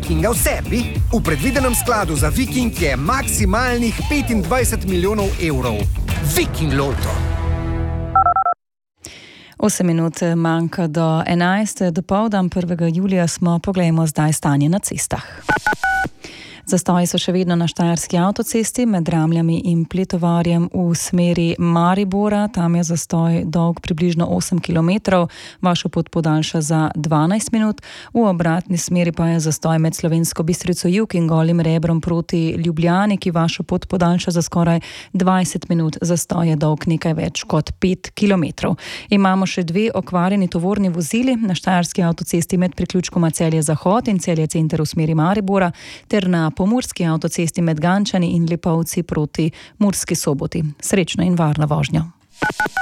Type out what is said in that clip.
Vikinga v sebi? V predvidenem skladu za Viking je maksimalnih 25 milijonov evrov. Viking Loto. 8 minut manjka do 11. Dopoldan 1. julija smo, poglejmo zdaj stanje na cestah. Zastoji so še vedno na Štajerski avtocesti med Ramljami in Pletovarjem v smeri Maribora. Tam je zastoj dolg približno 8 km, vašo pot podaljša za 12 minut. V obratni smeri pa je zastoj med Slovensko Bistrico jug in Golim Rebrom proti Ljubljani, ki vašo pot podaljša za skoraj 20 minut. Zastoj je dolg nekaj več kot 5 km. Imamo še 2 okvarjeni tovorni vozili na Štajerski avtocesti med priključkoma Celje Zahod in Celje Center v smeri Maribora ter na Pomurski avtocesti med Gančani in Lipovci proti Murski Soboti. Srečno in varno vožnjo.